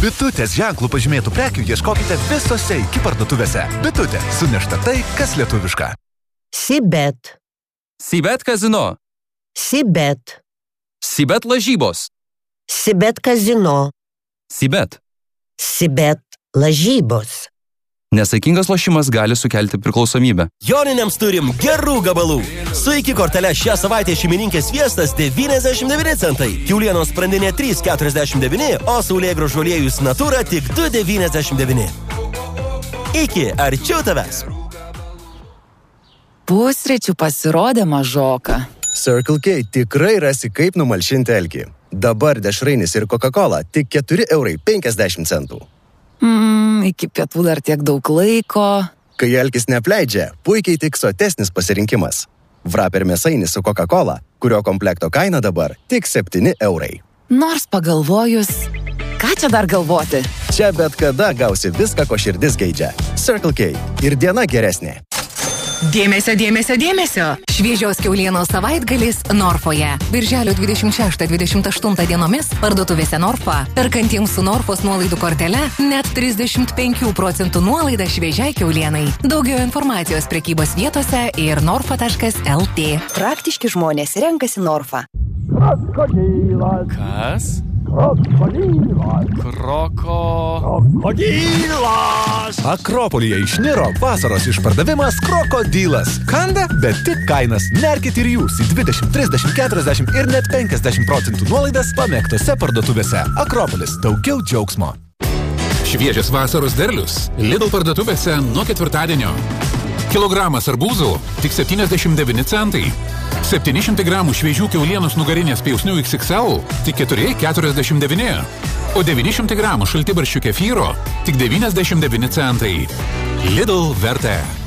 Bitutės ženklų pažymėtų prekių ieškokite visose iki parduotuvėse. Bitutė. Sunešta tai, kas lietuviška. Sibet. Sibet kazino. Sibet. Sibet lažybos. Sibet kazino. Sibet. Sibet lažybos. Nesaikingas lošimas gali sukelti priklausomybę. Joniniams turim gerų gabalų. Su iki kortele šią savaitę šeimininkės sviestas 99 centai. Kiaulienos sprandinė 3,49, o saulėgrąžų aliejus Natura tik 2,99. Iki arčiau tavęs. Pusryčių pasirodė mažoka. Circle K tikrai rasi kaip numalšinti alkį. Dabar dešrainis ir Coca-Cola tik 4,50 €. Iki pietų dar tiek daug laiko. Kai alkis neapleidžia, puikiai tik sotesnis pasirinkimas. Wrapper mėsainis su Coca-Cola, kurio komplekto kaina dabar tik 7 €. Nors pagalvojus, ką čia dar galvoti? Čia bet kada gausi viską, ko širdis geidžia. Circle K. Ir diena geresnė. Dėmesio, dėmesio, dėmesio! Šviežios kiaulienos savaitgalis Norfoje. Birželio 26-28 dienomis parduotuvėse Norfa. Perkantiems su Norfos nuolaidų kortele net 35% nuolaida šviežiai kiaulienai. Daugiau informacijos prekybos vietose ir norfa.lt. Praktiški žmonės renkasi Norfą. Kas? Akropolyje išniro vasaros išpardavimas Krokodilas. Kanda, bet tik kainas. Nerkit ir jūs į 20, 30, 40 ir net 50% nuolaidas pamėgtose parduotuvėse. Akropolis. Daugiau džiaugsmo. Šviežias vasaros derlius Lidl parduotuvėse nuo ketvirtadienio. Kilogramas arbūzų tik 79 centai. 700 gramų šviežių kiaulienos nugarinės pjausnių XXL tik 4,49. O 900 gramų šaltibarščių kefyro tik 99 centai. Lidl vertė.